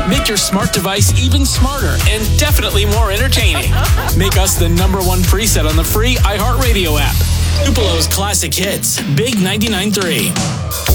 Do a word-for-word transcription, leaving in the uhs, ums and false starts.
Make your smart device even smarter and definitely more entertaining. Make us the number one preset on the free iHeartRadio app. Tupelo's classic hits, Big ninety-nine point three.